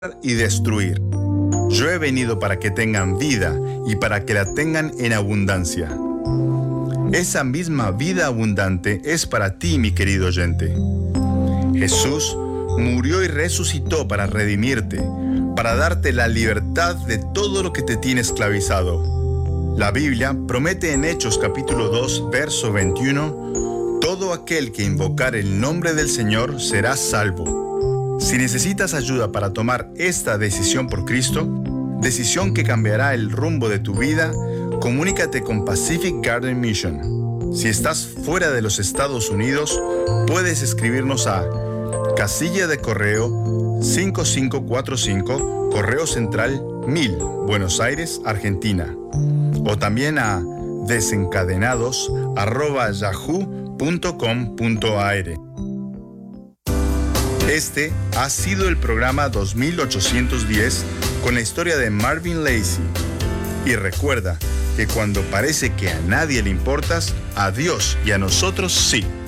y destruir. Yo he venido para que tengan vida y para que la tengan en abundancia. Esa misma vida abundante es para ti, mi querido oyente. Jesús murió y resucitó para redimirte, para darte la libertad de todo lo que te tiene esclavizado. La Biblia promete en Hechos capítulo 2, verso 21, todo aquel que invocar el nombre del Señor será salvo. Si necesitas ayuda para tomar esta decisión por Cristo, decisión que cambiará el rumbo de tu vida, comunícate con Pacific Garden Mission. Si estás fuera de los Estados Unidos, puedes escribirnos a Casilla de Correo 5545, Correo Central 1000, Buenos Aires, Argentina. O también a desencadenados@yahoo.com.ar. Este ha sido el programa 2810 con la historia de Marvin Lacey. Y recuerda que cuando parece que a nadie le importas, a Dios y a nosotros sí.